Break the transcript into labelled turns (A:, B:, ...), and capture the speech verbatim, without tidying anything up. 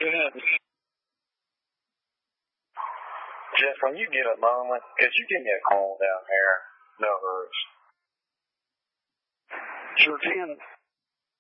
A: Go ahead.
B: Jeff, when you get a moment, could you give me a call down here? No hurries.
A: Sure can.